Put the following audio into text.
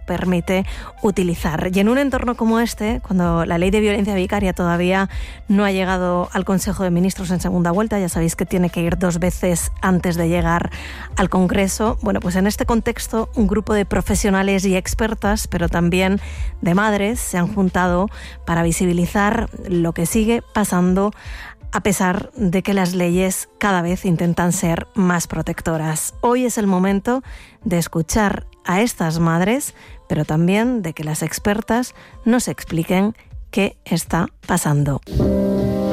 permite utilizar. Y en un entorno como este, cuando la ley de violencia vicaria todavía no ha llegado al Consejo de Ministros en segunda vuelta, ya sabéis que tiene que ir 2 veces antes de llegar al Congreso, bueno, pues en este contexto un grupo de profesionales y expertas, pero también de madres, se han juntado para visibilizar lo que sigue pasando a pesar de que las leyes cada vez intentan ser más protectoras. Hoy es el momento de escuchar a estas madres, pero también de que las expertas nos expliquen qué está pasando.